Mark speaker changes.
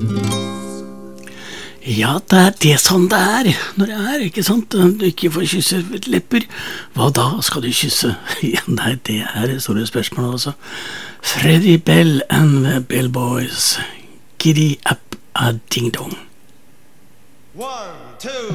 Speaker 1: Ja, det sånn det når det ikke sant? Du ikke får kysse lepper. Hva da skal du kysse? Ja, nei, det det store spørsmålet også. Freddie Bell and the Bell Boys. Giddy up a ding dong.
Speaker 2: 1, 2